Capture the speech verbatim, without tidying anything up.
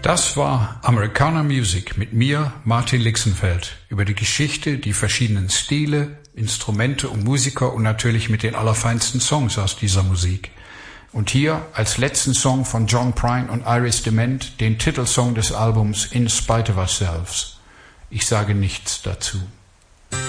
Das war Americana Music mit mir, Martin Lixenfeld, über die Geschichte, die verschiedenen Stile, Instrumente und Musiker und natürlich mit den allerfeinsten Songs aus dieser Musik. Und hier als letzten Song von John Prine und Iris DeMent den Titelsong des Albums In Spite of Ourselves. Ich sage nichts dazu.